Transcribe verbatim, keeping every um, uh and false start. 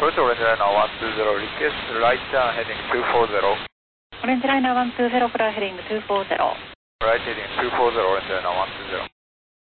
Approach Orange Liner one two zero, request right turn heading two four zero. Orange Liner one two zero, clear heading two four zero. Right heading two four zero, Orange Liner one two zero.